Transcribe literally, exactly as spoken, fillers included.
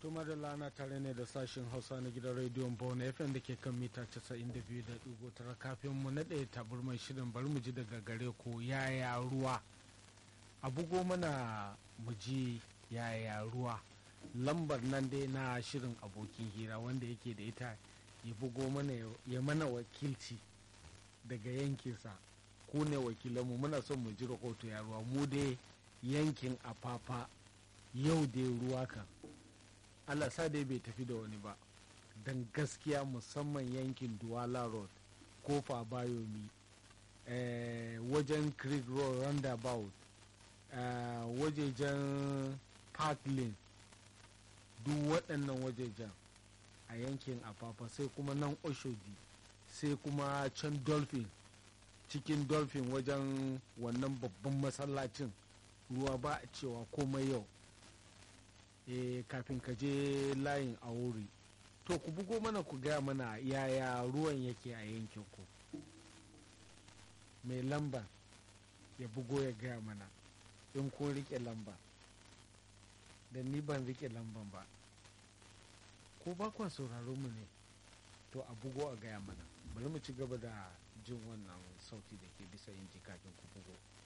Tuma da lana tare ne da sashen Hausa na gidan rediyon Bona F M da ke kan mita casa'in da biyu da ɗigo tara. Kafin mu naɗe taburman shirin bari mu ji daga gare ku yaya ruwa. A bugo mana mu ji yaya ruwa. Lambar nan dai na shirin abokin hira wanda yake da ita ya bugo mana ya mana wakilci daga yankinsa. Ku ne wakilanmu, muna son mu ji rahoto ya ruwa. Mu dai yankin Afafa yau dai ruwa kan Allah sa dai bai tafi da wani ba, don gaskiya musamman yankin Duwala Road, Kofa Bayomi, eh, wajen Creek Road Roundabout, eh, wajejen Park Lane, duk waɗannan wajejen a yankin Afafa, sai kuma nan Oshodi, sai kuma can Dolphin, cikin Dolphin wajen wannan babban masallacin ruwa ba a cewa komai yau. E, kafin ka je layin Awori, to ku bugo mana ku gaya mana yaya ruwan yake a yankin ku. Mai lamba ya bugo ya gaya mana in kun rike lamba, da ni ban rike lamban ba, ko ba kwa sauraro mu ne, to a bugo a gaya mana. Bari mu ci gaba da jin wannan sauti da ke bisa inji kafin ku bugo.